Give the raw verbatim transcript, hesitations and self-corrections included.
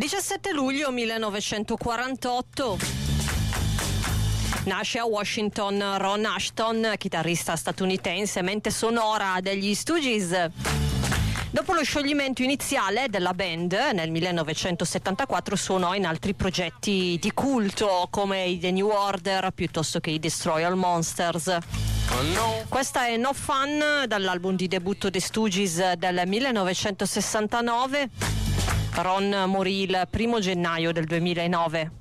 diciassette luglio millenovecentoquarantotto. Nasce a Washington Ron Asheton, chitarrista statunitense, mente sonora degli Stooges. Dopo lo scioglimento iniziale della band nel millenovecentosettantaquattro suonò in altri progetti di culto come i The New Order piuttosto che i Destroy All Monsters. Questa è No Fun dall'album di debutto dei Stooges del millenovecentosessantanove. Ron morì il primo gennaio del duemilanove.